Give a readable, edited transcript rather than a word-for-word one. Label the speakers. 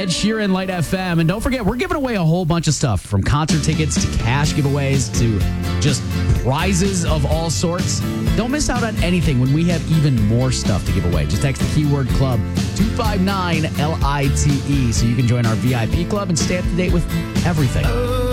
Speaker 1: Ed Sheeran, Light FM. And don't forget, we're giving away a whole bunch of stuff, from concert tickets to cash giveaways to just prizes of all sorts. Don't miss out on anything when we have even more stuff to give away. Just text the keyword club 259-LITE so you can join our VIP club and stay up to date with everything.